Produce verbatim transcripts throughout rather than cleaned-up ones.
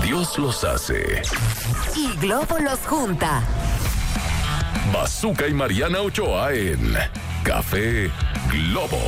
Dios los hace y Globo los junta. Bazooka y Mariana Ochoa en Café Globo.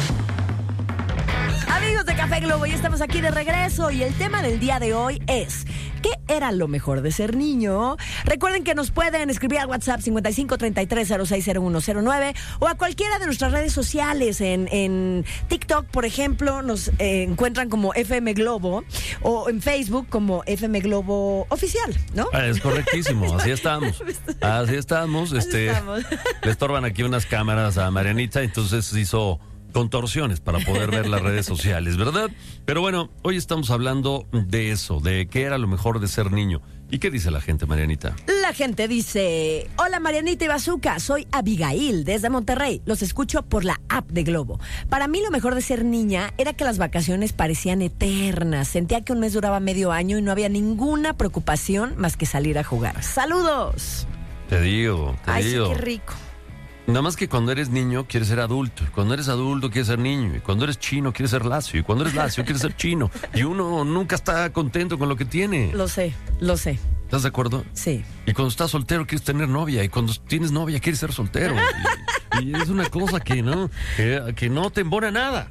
Amigos de Café Globo, ya estamos aquí de regreso y el tema del día de hoy es ¿qué era lo mejor de ser niño? Recuerden que nos pueden escribir al WhatsApp cincuenta y cinco treinta y tres cero seis cero uno cero nueve o a cualquiera de nuestras redes sociales. En, en TikTok, por ejemplo, nos eh, encuentran como F M Globo o en Facebook como F M Globo Oficial, ¿no? Es correctísimo, así estamos. Así estamos. Este, Así estamos. Le estorban aquí unas cámaras a Marianita, entonces hizo contorsiones para poder ver las redes sociales, ¿verdad? Pero bueno, hoy estamos hablando de eso, de qué era lo mejor de ser niño. ¿Y qué dice la gente, Marianita? La gente dice, hola Marianita y Bazooka, soy Abigail desde Monterrey, los escucho por la app de Globo. Para mí lo mejor de ser niña era que las vacaciones parecían eternas, sentía que un mes duraba medio año y no había ninguna preocupación más que salir a jugar. ¡Saludos! Te digo, te Ay, digo. sí, qué rico. Nada más que cuando eres niño quieres ser adulto, y cuando eres adulto quieres ser niño, y cuando eres chino quieres ser lacio, y cuando eres lacio quieres ser chino, y uno nunca está contento con lo que tiene. Lo sé, lo sé. ¿Estás de acuerdo? Sí. Y cuando estás soltero quieres tener novia, y cuando tienes novia quieres ser soltero. Y, y es una cosa que no, que, que no te embona nada.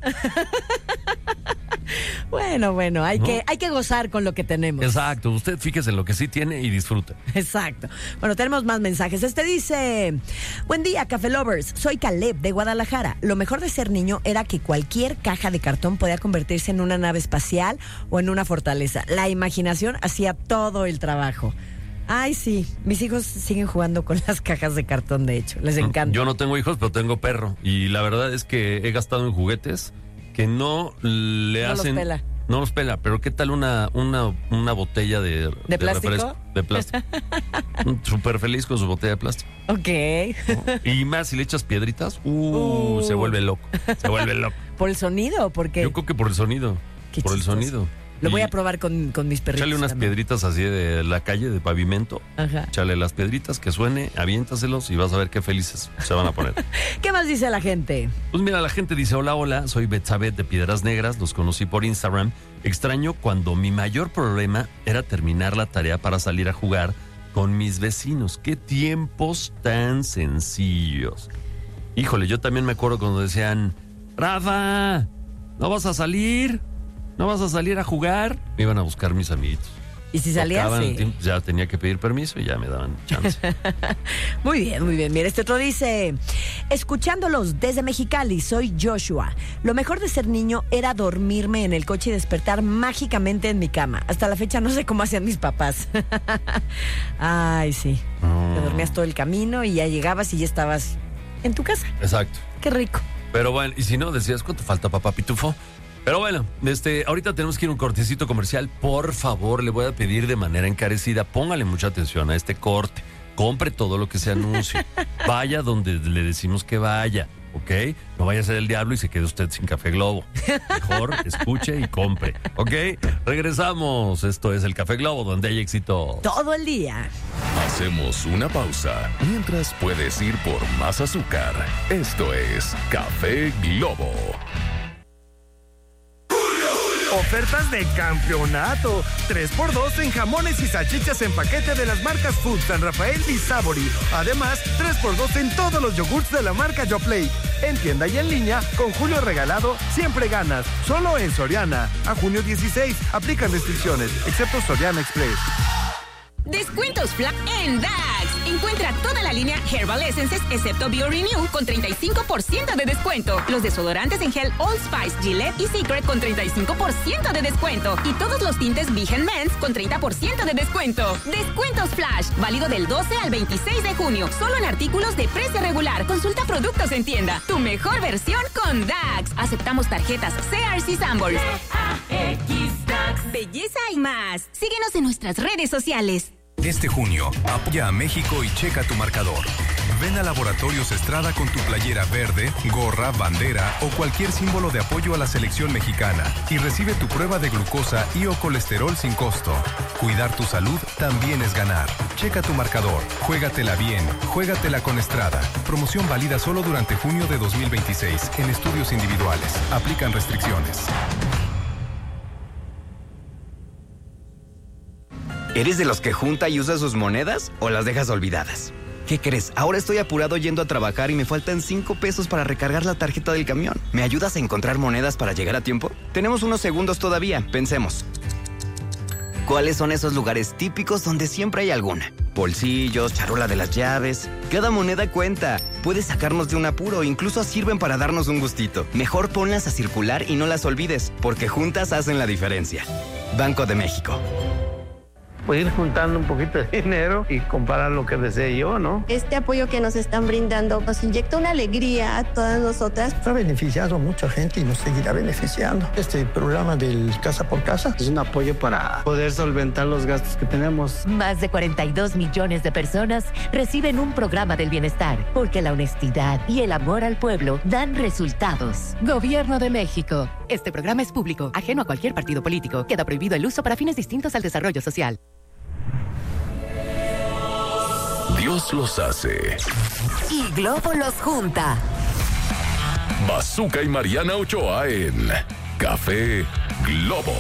Bueno, bueno, hay, ¿No? que, hay que gozar con lo que tenemos. Exacto, usted fíjese en lo que sí tiene y disfruta. Exacto. Bueno, tenemos más mensajes. Este dice, buen día, Café Lovers. Soy Caleb de Guadalajara. Lo mejor de ser niño era que cualquier caja de cartón podía convertirse en una nave espacial o en una fortaleza. La imaginación hacía todo el trabajo. Ay, sí. Mis hijos siguen jugando con las cajas de cartón, de hecho. Les encanta. Yo no tengo hijos, pero tengo perro. Y la verdad es que he gastado en juguetes que no le No hacen... los pela. No los pela, pero ¿qué tal una una, una botella de... ¿De plástico? refresco? De plástico. Súper feliz con su botella de plástico. Ok. ¿No? Y más si le echas piedritas, uh, Uh. se vuelve loco. Se vuelve loco. ¿Por el sonido o por qué? Yo creo que por el sonido. Qué por chistoso. el sonido. Lo voy Y a probar con, con mis perritos. Échale unas también. piedritas así de la calle, de pavimento. Ajá. Échale las piedritas, que suene, aviéntaselos y vas a ver qué felices se van a poner. ¿Qué más dice la gente? Pues mira, la gente dice, hola, hola, soy Betsabeth de Piedras Negras, los conocí por Instagram. Extraño cuando mi mayor problema era terminar la tarea para salir a jugar con mis vecinos. Qué tiempos tan sencillos. Híjole, yo también me acuerdo cuando decían, Rafa, ¿no vas a salir? ¿No vas a salir a jugar? Me iban a buscar mis amiguitos. Y si salía, Tocaban el sí. tiempo, ya tenía que pedir permiso y ya me daban chance. Muy bien, muy bien. Mira, este otro dice, escuchándolos desde Mexicali, soy Joshua. Lo mejor de ser niño era dormirme en el coche y despertar mágicamente en mi cama. Hasta la fecha no sé cómo hacían mis papás. Ay, sí. Te dormías todo el camino y ya llegabas y ya estabas en tu casa. Exacto. Qué rico. Pero bueno, y si no, decías, ¿cuánto falta, papá Pitufo? Pero bueno, este, ahorita tenemos que ir a un cortecito comercial. Por favor, le voy a pedir de manera encarecida, póngale mucha atención a este corte. Compre todo lo que se anuncie. Vaya donde le decimos que vaya, ¿ok? No vaya a ser el diablo y se quede usted sin Café Globo. Mejor escuche y compre, ¿ok? Regresamos. Esto es el Café Globo, donde hay éxito. Todo el día. Hacemos una pausa mientras puedes ir por más azúcar. Esto es Café Globo. Ofertas de campeonato. tres por dos en jamones y salchichas en paquete de las marcas Food, San Rafael y Sabori. Además, tres por dos en todos los yogurts de la marca YoPlate. En tienda y en línea, con Julio regalado, siempre ganas. Solo en Soriana. A junio dieciséis. Aplican restricciones, excepto Soriana Express. Descuentos flash en Dax. Encuentra toda la línea Herbal Essences excepto BioRenew con treinta y cinco por ciento de descuento. Los desodorantes en gel Old Spice, Gillette y Secret con treinta y cinco por ciento de descuento. Y todos los tintes Vegan Men's con treinta por ciento de descuento. Descuentos flash. Válido del doce al veintiséis de junio. Solo en artículos de precio regular. Consulta productos en tienda. Tu mejor versión con Dax. Aceptamos tarjetas C R C Sanborns. Dax. Belleza y más. Síguenos en nuestras redes sociales. Este junio, apoya a México y checa tu marcador. Ven a Laboratorios Estrada con tu playera verde, gorra, bandera o cualquier símbolo de apoyo a la selección mexicana y recibe tu prueba de glucosa y o colesterol sin costo. Cuidar tu salud también es ganar. Checa tu marcador, juégatela bien, juégatela con Estrada. Promoción válida solo durante junio de dos mil veintiséis en estudios individuales. Aplican restricciones. ¿Eres de los que junta y usa sus monedas o las dejas olvidadas? ¿Qué crees? Ahora estoy apurado yendo a trabajar y me faltan cinco pesos para recargar la tarjeta del camión. ¿Me ayudas a encontrar monedas para llegar a tiempo? Tenemos unos segundos todavía, pensemos. ¿Cuáles son esos lugares típicos donde siempre hay alguna? Bolsillos, charola de las llaves. Cada moneda cuenta. Puedes sacarnos de un apuro, incluso sirven para darnos un gustito. Mejor ponlas a circular y no las olvides, porque juntas hacen la diferencia. Banco de México. Pues ir juntando un poquito de dinero y comparar lo que desee yo, ¿no? Este apoyo que nos están brindando nos inyecta una alegría a todas nosotras. Ha beneficiado a mucha gente y nos seguirá beneficiando. Este programa del Casa por Casa es un apoyo para poder solventar los gastos que tenemos. Más de cuarenta y dos millones de personas reciben un programa del bienestar, porque la honestidad y el amor al pueblo dan resultados. Gobierno de México. Este programa es público, ajeno a cualquier partido político. Queda prohibido el uso para fines distintos al desarrollo social. Dios los hace. Y Globo los junta. Bazooka y Mariana Ochoa en Café Globo.